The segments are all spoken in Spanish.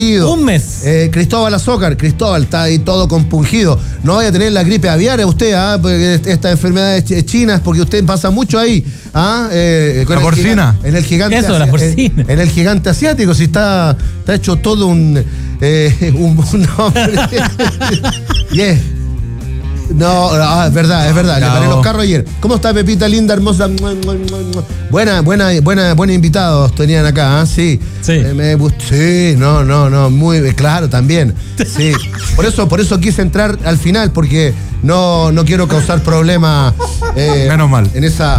Un mes. Cristóbal Azócar, Cristóbal está ahí todo compungido. No vaya a tener la gripe aviar usted, porque estas enfermedades chinas, porque usted pasa mucho ahí. La porcina. En el gigante. Eso, la porcina. En el gigante asiático, si está hecho todo un hombre. Yeah. No, es verdad. Le paré los carros ayer. ¿Cómo está, Pepita linda, hermosa? Buenos invitados tenían acá, sí. Sí. Sí, no, muy claro también. Sí. Por eso quise entrar al final, porque no quiero causar problemas. Menos mal. En eso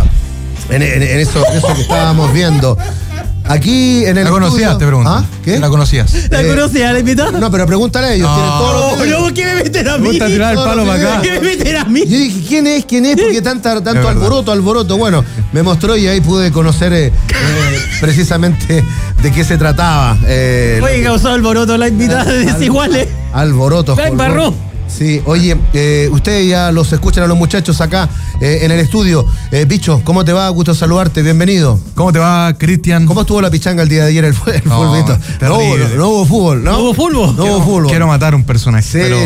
que estábamos viendo. Aquí en el. ¿La conocías, te pregunto? ¿Qué? ¿La conocías? ¿La conocía la invitada? No, pero pregúntale a ellos. No. Tienen todos los videos. ¿Por qué me meten a mí? Gusta tirar el palo para acá. ¿Por qué me meten a mí? Yo dije, ¿quién es? Porque tanto alboroto. Bueno, me mostró y ahí pude conocer precisamente de qué se trataba. Oye, causó alboroto la invitada de Desiguales. Alboroto. La embarró. Sí, oye, ustedes ya los escuchan a los muchachos acá en el estudio. Bicho, ¿cómo te va? Gusto saludarte, bienvenido. ¿Cómo te va, Cristian? ¿Cómo estuvo la pichanga el día de ayer el fútbol? No hubo fútbol, ¿no? ¿No hubo fútbol? No hubo fútbol. Quiero matar a un personaje. Sí, pero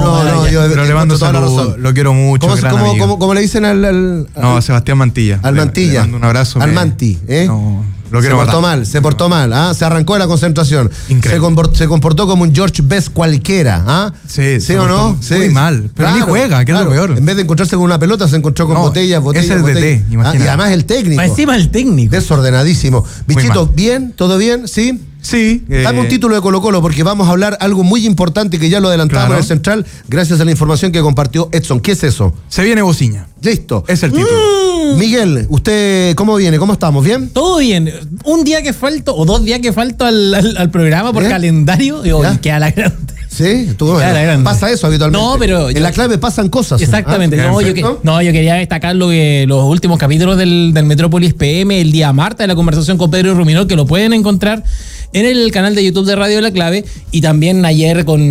yo le mando toda la saludos. razón. Lo quiero mucho. ¿Cómo le dicen al No, a Sebastián Mantilla. Al Mantilla. Le mando un abrazo. Al Manti, ¿eh? No, lo quiero matar. Se portó mal, se arrancó de la concentración. Increíble. Se comportó como un George Best cualquiera, Sí, ¿Sí o no? Sí. Muy mal. Pero ni juega, que es lo peor. En vez de encontrarse con una pelota, se encontró con botellas. Es el DT, imagínate. Y además el técnico. Para encima el técnico. Desordenadísimo. Bichito, mal. ¿bien? ¿Todo bien? ¿Sí? Sí. Dame un título de Colo-Colo porque vamos a hablar algo muy importante que ya lo adelantamos en el Central gracias a la información que compartió Edson. ¿Qué es eso? Se viene Bociña. Listo. Es el título. Miguel, ¿usted cómo viene? ¿Cómo estamos? ¿Bien? Todo bien. Un día que falto o 2 días que falto al programa por calendario, digo, queda la grande. Sí, estuvo bueno. Pasa eso habitualmente. No, pero en la clave pasan cosas. Exactamente. Yo quería destacar los últimos capítulos del Metrópolis PM el día martes de la conversación con Pedro Ruminol, que lo pueden encontrar en el canal de YouTube de Radio La Clave, y también ayer con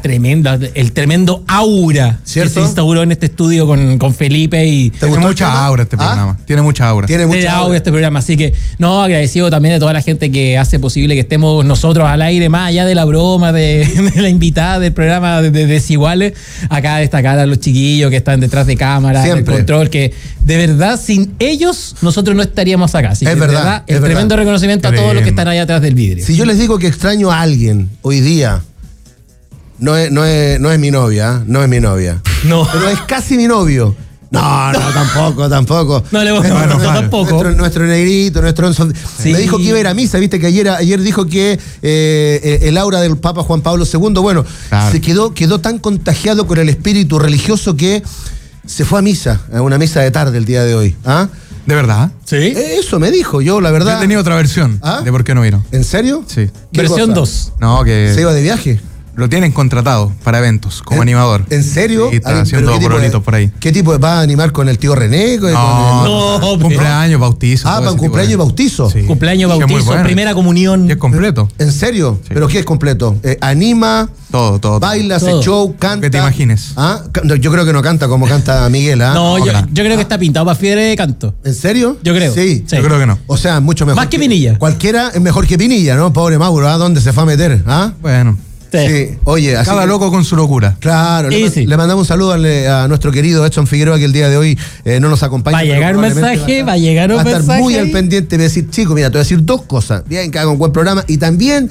el tremendo aura, ¿cierto?, que se instauró en este estudio con Felipe. Y tiene mucha aura este programa. Tiene mucha aura. Tiene aura este programa. Así que, agradecido también de toda la gente que hace posible que estemos nosotros al aire, más allá de la broma, de la invitada del programa de Desiguales. Acá destacar a los chiquillos que están detrás de cámara, del control, que de verdad sin ellos nosotros no estaríamos acá. Así que, verdad, el tremendo reconocimiento a todos los que están allá atrás del vidrio. Si yo les digo que extraño a alguien hoy día, no es mi novia, no es mi novia. No. Pero es casi mi novio. No, tampoco. No le voy a tampoco. Nuestro negrito, me dijo que iba a ir a misa, viste que ayer dijo que el aura del Papa Juan Pablo II, bueno, se quedó tan contagiado con el espíritu religioso que se fue a misa, a una misa de tarde el día de hoy. ¿De verdad? Sí. Eso me dijo, yo la verdad. Yo he tenido otra versión de por qué no vino. ¿En serio? Sí. Versión 2. No, que ¿se iba de viaje? Lo tienen contratado para eventos, como animador. ¿En serio? Sí, está haciendo borolitos por ahí. ¿Qué tipo? ¿Va a animar con el tío René? Cumpleaños, bautizo. Para un cumpleaños y bautizo. Sí. Cumpleaños, bautizo, bueno. Primera comunión. Y es completo. ¿En serio? Sí. ¿Pero qué es completo? ¿Anima? Todo. ¿Baila, hace show, canta? Que te imagines. Yo creo que no canta como canta Miguel. No, yo creo que está pintado para fiebre de canto. ¿En serio? Yo creo. Sí. Yo creo que no. O sea, mucho mejor. Más que Pinilla. Cualquiera es mejor que Pinilla, ¿no? Pobre Mauro, ¿dónde se fue a meter? Bueno. Sí. Oye, así cada loco con su locura. Claro, le mandamos un saludo a nuestro querido Edson Figueroa, que el día de hoy no nos acompaña. Va a llegar un mensaje, va a estar muy al pendiente. Me va a decir, chico, mira, te voy a decir 2 cosas. Bien, que haga un buen programa. Y también,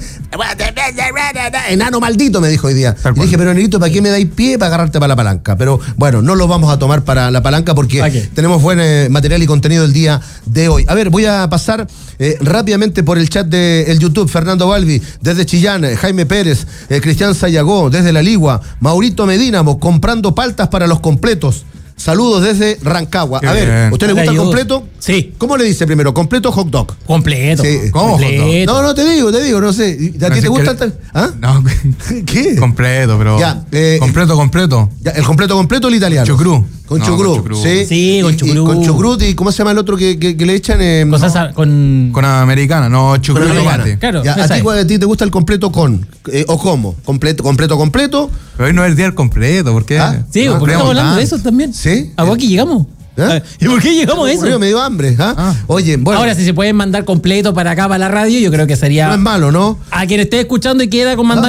enano maldito, me dijo hoy día. Y dije, pero Negrito, ¿para qué me dais pie para agarrarte para la palanca? Pero bueno, no lo vamos a tomar para la palanca porque tenemos buen material y contenido el día de hoy. A ver, voy a pasar rápidamente por el chat del YouTube. Fernando Balbi, desde Chillán, Jaime Pérez, Cristian Sayagó, desde La Ligua, Maurito Medínamo, comprando paltas para los completos. Saludos desde Rancagua. A ver, ¿usted le gusta el completo? Sí. ¿Cómo le dice primero? ¿Completo o hot dog? Completo. Sí. ¿Cómo hot dog? No, te digo, no sé. ¿A ti te gusta el No. ¿Qué? Completo, pero. Ya, completo. Ya, el completo el italiano. Chucrú. Con chucrú. Sí, con chucrú. Con chucrú, ¿y cómo se llama el otro que le echan? Con americana, no, chucrú y tomate. Claro. Ya, ¿a ti te gusta el completo con? ¿O cómo? ¿Completo? Pero hoy no es el día del completo, ¿por qué? Sí, porque estamos hablando de eso también. ¿Sí? ¿A aquí llegamos? ¿Eh? ¿Y por qué llegamos a eso? Me dio hambre. Oye, bueno. Ahora, si se pueden mandar completo para acá, para la radio, yo creo que sería. No es malo, ¿no? A quien esté escuchando y quiera mandar